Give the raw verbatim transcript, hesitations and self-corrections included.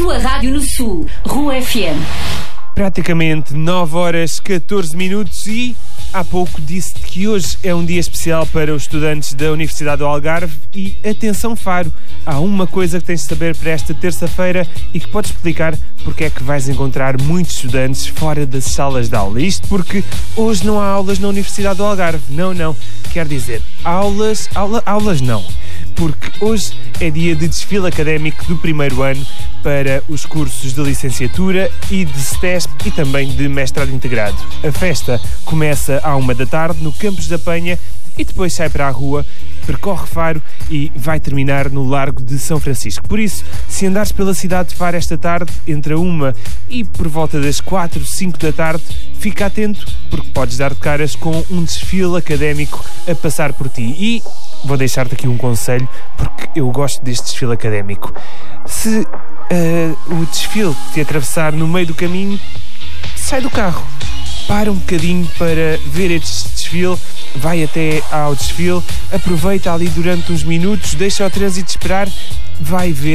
tua rádio no Sul, Rua F M. Praticamente nove horas catorze minutos e há pouco disse que hoje é um dia especial para os estudantes da Universidade do Algarve e atenção Faro, há uma coisa que tens de saber para esta terça-feira e que pode explicar porque é que vais encontrar muitos estudantes fora das salas de aula. Isto porque hoje não há aulas na Universidade do Algarve, não, não, quer dizer, aulas, aula, aulas não, porque hoje é dia de desfile académico do primeiro ano para os cursos de licenciatura e de STESP e também de mestrado integrado. A festa começa à uma da tarde no Campos da Penha e depois sai para a rua, percorre Faro e vai terminar no Largo de São Francisco. Por isso, se andares pela cidade de Faro esta tarde, entre a uma e por volta das quatro, cinco da tarde, fica atento porque podes dar de caras com um desfile académico a passar por ti. E vou deixar-te aqui um conselho porque eu gosto deste desfile académico. Se uh, o desfile te atravessar no meio do caminho, sai do carro, para um bocadinho para ver este desfile, vai até ao desfile, aproveita ali durante uns minutos, deixa o trânsito esperar, vai ver